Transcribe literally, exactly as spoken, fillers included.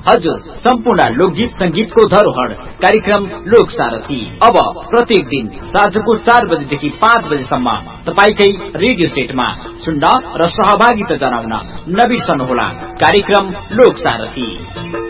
हजुर, सम्पूर्ण लोकगीत संगीतको धरोहर कार्यक्रम लोक सारथी अब प्रत्येक दिन साँझको चार बजेदेखि पाँच बजेसम्म तपाईकै रेडियो सेटमा सुन्न र सहभागिता जनाउन नबिर्सनुहोला कार्यक्रम लोक सारथी।